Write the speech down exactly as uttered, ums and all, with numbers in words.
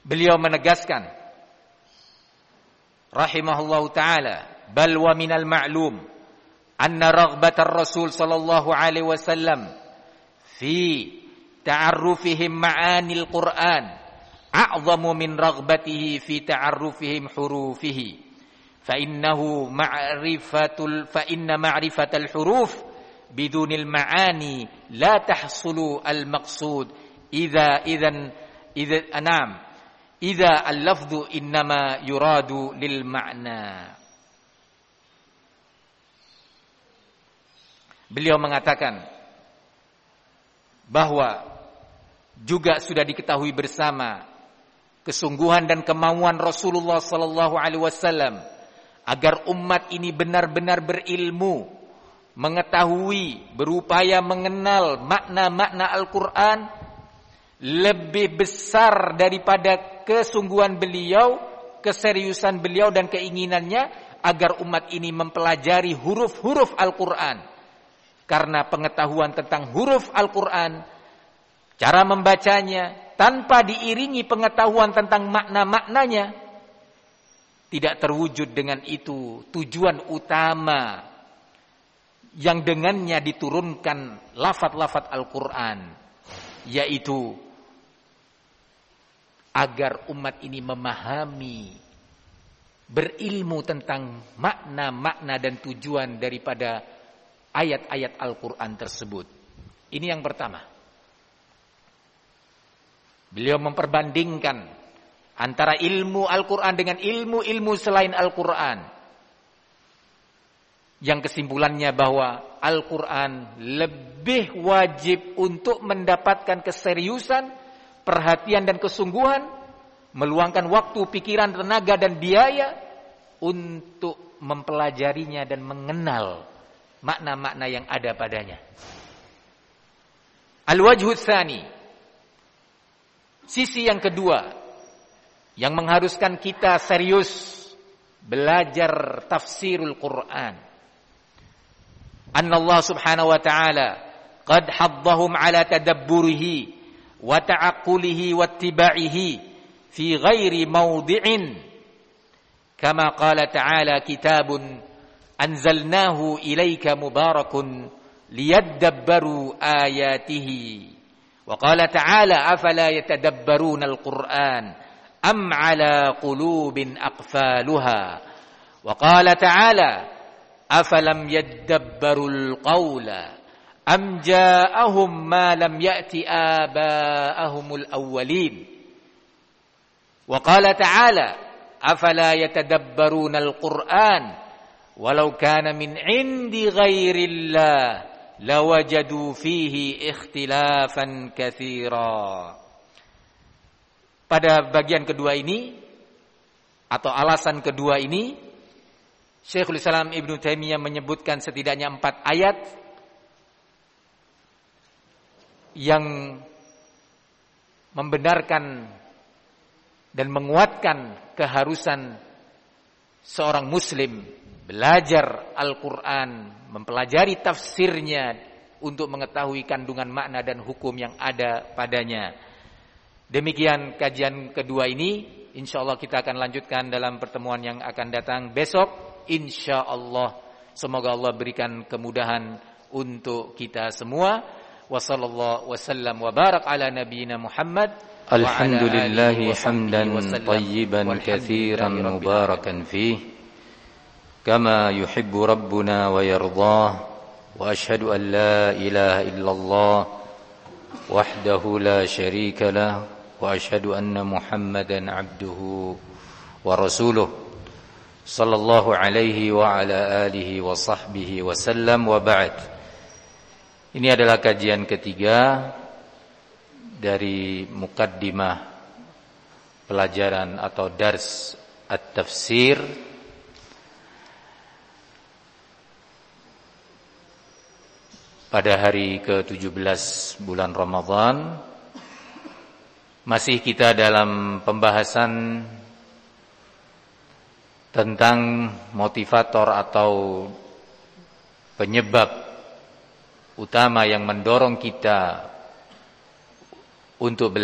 beliau menegaskan rahimahullahu taala, bal wa minal ma'lum anna raghbatar rasul sallallahu alaihi wasallam fi ta'arrufihim ma'anil Qur'an a'zamu min raghbatihi fi ta'arrufihim hurufihi fa innahu ma'rifatul fa inna ma'rifatal huruf bidunil ma'ani la tahsulu al maqsud idza idzan idza anam idza al lafdhu innama yuradu lil ma'na. Beliau mengatakan bahwa juga sudah diketahui bersama kesungguhan dan kemauan Rasulullah sallallahu alaihi wasallam agar umat ini benar-benar berilmu, mengetahui, berupaya mengenal makna-makna Al-Quran lebih besar daripada kesungguhan beliau, keseriusan beliau dan keinginannya agar umat ini mempelajari huruf-huruf Al-Quran. Karena pengetahuan tentang huruf Al-Quran, cara membacanya, tanpa diiringi pengetahuan tentang makna-maknanya, tidak terwujud dengan itu tujuan utama yang dengannya diturunkan lafaz-lafaz Al-Quran, yaitu agar umat ini memahami, berilmu tentang makna-makna dan tujuan daripada ayat-ayat Al-Quran tersebut. Ini yang pertama. Beliau memperbandingkan antara ilmu Al-Quran dengan ilmu-ilmu selain Al-Quran, yang kesimpulannya bahwa Al-Quran lebih wajib untuk mendapatkan keseriusan, perhatian dan kesungguhan, meluangkan waktu, pikiran, tenaga dan biaya untuk mempelajarinya dan mengenal makna-makna yang ada padanya. Al-wajhu tsani, sisi yang kedua yang mengharuskan kita serius belajar tafsirul Quran. Anna Allah subhanahu wa ta'ala qad haddahum ala tadabburihi wa ta'aqqulihi wa ittiba'ihi fi ghairi mawdi'in kama qala ta'ala kitabun anzalnahu ilaika mubarakun liyadabbaru ayatihi wa qala ta'ala afala yatadabbaruna al-Qur'an am ala qulubin aqfaluha wa qala ta'ala afalam yadabbarul qawla am ja'ahum ma lam ya'ti aba'ahumul awwalin wa qala ta'ala afala yatadabbaruna al-Qur'an walau kana min indi ghairillah lawajadu fihi ikhtilafan katsira. Pada bagian kedua ini atau alasan kedua ini, Syekhul Islam Ibnu Taimiyah menyebutkan setidaknya empat ayat yang membenarkan dan menguatkan keharusan seorang muslim belajar Al-Quran, mempelajari tafsirnya untuk mengetahui kandungan makna dan hukum yang ada padanya. Demikian kajian kedua ini. InsyaAllah kita akan lanjutkan dalam pertemuan yang akan datang besok. InsyaAllah. Semoga Allah berikan kemudahan untuk kita semua. Wa sallallahu wa sallam wa barak ala nabiyyina Muhammad. Alhamdulillahi hamdan tayyiban katsiran mubarakan fih. كما يحب ربنا ويرضاه وأشهد أن لا إله إلا الله وحده لا شريك له وأشهد أن محمدا عبده ورسوله صلى الله عليه وعلى آله وصحبه وسلم وبعد. Ini adalah kajian ketiga dari mukaddimah pelajaran atau dars at-tafsir pada hari ke tujuh belas bulan Ramadan. Masih kita dalam pembahasan tentang motivator atau penyebab utama yang mendorong kita untuk belajar